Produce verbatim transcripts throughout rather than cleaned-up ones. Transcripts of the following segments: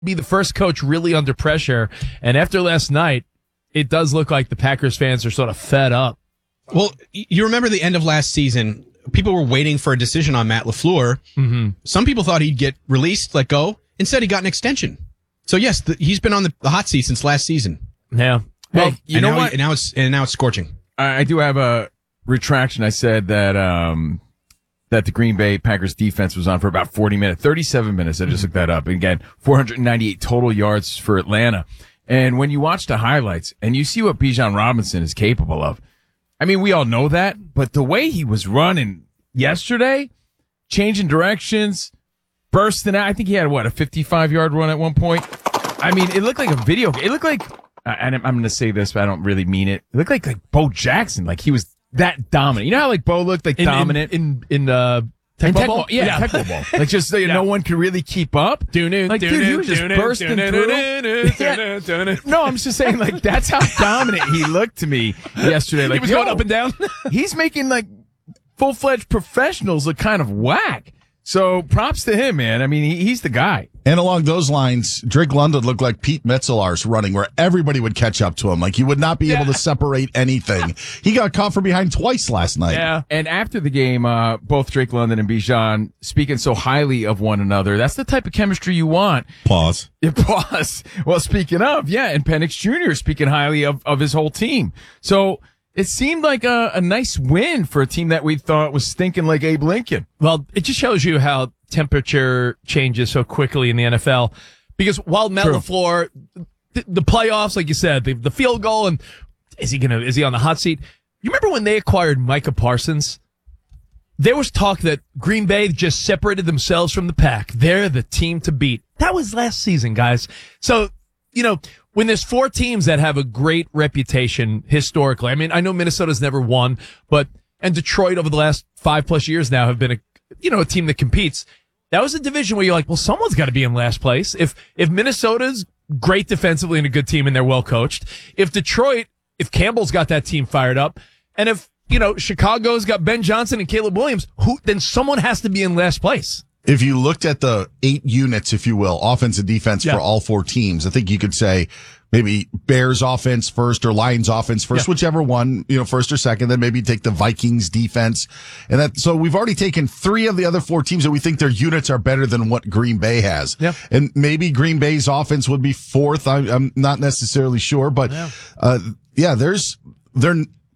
be the first coach really under pressure. And after last night, it does look like the Packers fans are sort of fed up. Well, you remember the end of last season, people were waiting for a decision on Matt LaFleur. Mm-hmm. Some people thought he'd get released, let go. Instead, he got an extension. So, yes, the, he's been on the, the hot seat since last season. Yeah. Well, hey, you and know now what? He, and, now it's, and now it's scorching. I, I do have a retraction. I said that um, that the Green Bay Packers defense was on for about forty minutes, thirty-seven minutes. I just looked that up. And again, four hundred ninety-eight total yards for Atlanta. And when you watch the highlights and you see what Bijan Robinson is capable of, I mean, we all know that, but the way he was running yesterday, changing directions, bursting out, I think he had, what, a fifty-five-yard run at one point? I mean, it looked like a video. It looked like, and I'm going to say this, but I don't really mean it. It looked like, like Bo Jackson, like he was that dominant. You know how like Bo looked like in, dominant? In, in, in uh, Tecmo Tecmo Bowl? Bowl? Yeah, Yeah. Tecmo Bowl. Like just, you know, Yeah. no one could really keep up. Like, dude, he was just bursting through. Yeah. No, I'm just saying, like, that's how dominant he looked to me yesterday. Like, he was yo, going up and down. he's making, like, full-fledged professionals look kind of whack. So props to him, man. I mean, he, he's the guy. And along those lines, Drake London looked like Pete Metzelaars running, where everybody would catch up to him. Like, he would not be Yeah. able to separate anything. He got caught from behind twice last night. Yeah. And after the game, uh, both Drake London and Bijan speaking so highly of one another. That's the type of chemistry you want. Pause. It was. Well, speaking of, yeah, and Penix Junior speaking highly of, of his whole team. So it seemed like a, a nice win for a team that we thought was stinking like Abe Lincoln. Well, it just shows you how temperature changes so quickly in the N F L. Because while Matt True. LaFleur, the, the playoffs, like you said, the, the field goal, and is he gonna, is he on the hot seat? You remember when they acquired Micah Parsons? There was talk that Green Bay just separated themselves from the pack. They're the team to beat. That was last season, guys. So, you know, when there's four teams that have a great reputation historically, I mean, I know Minnesota's never won, but, and Detroit over the last five plus years now have been a, you know, a team that competes. That was a division where you're like, well, someone's got to be in last place. If, if Minnesota's great defensively and a good team and they're well coached, if Detroit, if Campbell's got that team fired up, and if, you know, Chicago's got Ben Johnson and Caleb Williams, who, then someone has to be in last place. If you looked at the eight units, if you will, offense and defense Yeah. for all four teams, I think you could say maybe Bears offense first or Lions offense first, Yeah. whichever one, you know, first or second, then maybe take the Vikings defense. And that, so we've already taken three of the other four teams that we think their units are better than what Green Bay has. Yeah. And maybe Green Bay's offense would be fourth. I, I'm not necessarily sure, but, Yeah. uh, yeah, there's, there,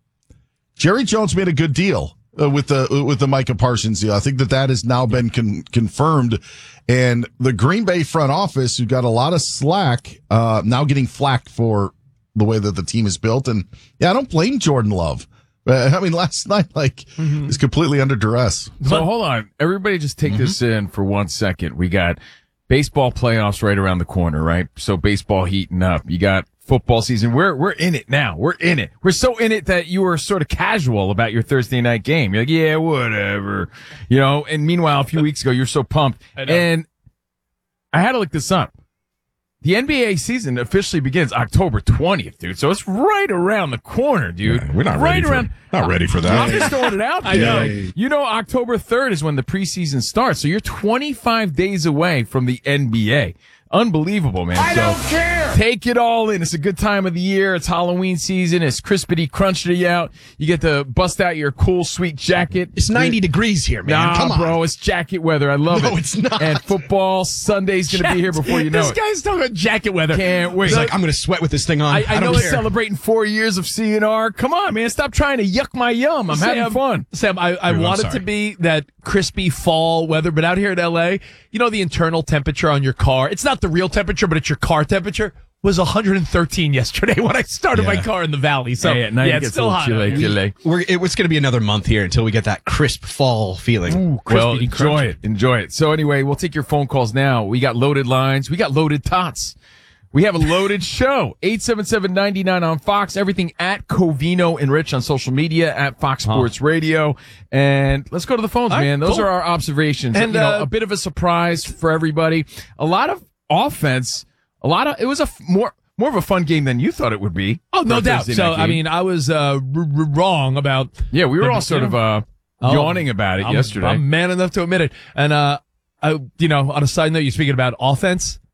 Jerry Jones made a good deal. Uh, with the with the Micah Parsons deal, I think that that has now been con- confirmed, and the Green Bay front office, who got a lot of slack, uh, now getting flack for the way that the team is built. And yeah, I don't blame Jordan Love. Uh, I mean, last night, like, mm-hmm. is completely under duress. So hold on, everybody, just take mm-hmm. this in for one second. We got baseball playoffs right around the corner, right? So baseball heating up. You got football season. We're, we're in it now. We're in it. We're so in it that you were sort of casual about your Thursday night game. You're like, yeah, whatever, you know, and meanwhile, a few weeks ago, you're so pumped. I know. And I had to look this up. The N B A season officially begins October twentieth, dude. So it's right around the corner, dude. Yeah, we're not right ready around, for not ready for that. I'm just throwing it out there. I know. Like, you know, October third is when the preseason starts. So you're twenty-five days away from the N B A. Unbelievable, man. I so don't care. Take it all in. It's a good time of the year. It's Halloween season. It's crispity crunchity out. You get to bust out your cool, sweet jacket. It's ninety degrees here, man. Nah, Come on. bro. It's jacket weather. I love No, it. No, it's not. And football Sunday's going to be here before you know this it. This guy's talking about jacket weather. Can't wait. He's like, I'm going to sweat with this thing on. I, I, I know don't it's care. celebrating four years of C N R. Come on, man. Stop trying to yuck my yum. I'm Sam, having fun. Sam, I, I Ooh, want I'm it to sorry. be that crispy fall weather, but out here in L A, you know the internal temperature on your car? It's not the real temperature, but it's your car temperature. Was one hundred thirteen yesterday when I started Yeah. my car in the valley. So Hey, at night yeah, it it's gets still a hot. little out chilly, here. chilly. We're, it, it's going to be another month here until we get that crisp fall feeling. Ooh, Well, crispy enjoy crunchy. it. Enjoy it. So anyway, we'll take your phone calls now. We got loaded lines. We got loaded tots. We have a loaded show. eight seven seven, nine nine on Fox. Everything at Covino and Rich on social media, at Fox Sports Radio. And let's go to the phones, All right, man. Those cool. are our observations. And, you know, uh, a bit of a surprise for everybody. A lot of offense. A lot of, it was a f- more, more of a fun game than you thought it would be. Oh, for no a doubt. Thursday So, night I game. mean, I was uh, r- r- wrong about. yeah, we were all sort Yeah. of, uh, Oh, yawning about it I'm, yesterday. I'm man enough to admit it. And, uh, I, you know, on a side note, you're speaking about offense.